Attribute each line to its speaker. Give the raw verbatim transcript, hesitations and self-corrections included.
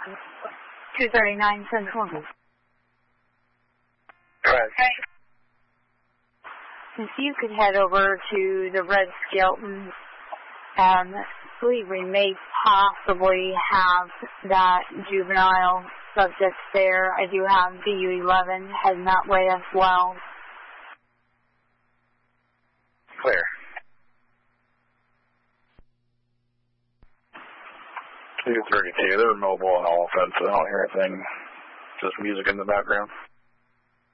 Speaker 1: two thirty-nine Central.
Speaker 2: Right.
Speaker 1: If you could head over to the Red Skelton, um, believe we may possibly have that juvenile subject there. I do have B U eleven heading that way as well.
Speaker 2: Clear. two thirty-two, they're mobile and all offense, so I don't hear anything. Just music in the background.